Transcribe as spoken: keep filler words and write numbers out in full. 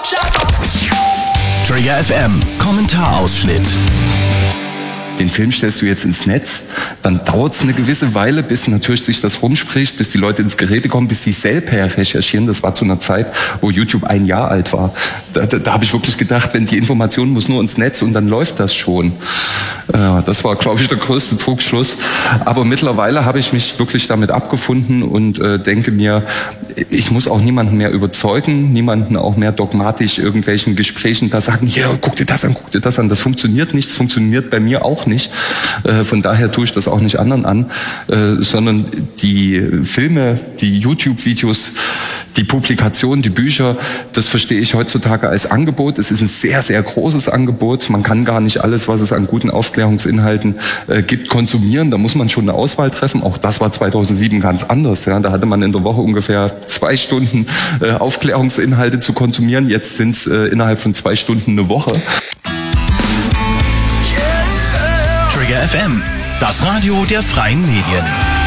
Trigger F M, Kommentarausschnitt. Den Film stellst du jetzt ins Netz, dann dauert es eine gewisse Weile, bis natürlich sich das rumspricht, bis die Leute ins Gerede kommen, bis die selber recherchieren. Das war zu einer Zeit, wo YouTube ein Jahr alt war. Da, da, da habe ich wirklich gedacht, wenn die Information muss nur ins Netz und dann läuft das schon. Äh, das war, glaube ich, der größte Trugschluss. Aber mittlerweile habe ich mich wirklich damit abgefunden und äh, denke mir, ich muss auch niemanden mehr überzeugen, niemanden auch mehr dogmatisch irgendwelchen Gesprächen da sagen, ja, guck dir das an, guck dir das an. Das funktioniert nicht, das funktioniert bei mir auch nicht. Äh, von daher tue ich das auch nicht anderen an, äh, sondern die Filme, die YouTube-Videos, die Publikationen, die Bücher, das verstehe ich heutzutage als Angebot. Es ist ein sehr, sehr großes Angebot. Man kann gar nicht alles, was es an guten Aufklärungsinhalten äh, gibt, konsumieren. Da muss man schon eine Auswahl treffen. Auch das war zweitausendsieben ganz anders. Ja. Da hatte man in der Woche ungefähr zwei Stunden äh, Aufklärungsinhalte zu konsumieren. Jetzt sind es äh, innerhalb von zwei Stunden eine Woche. Trigger F M, das Radio der freien Medien.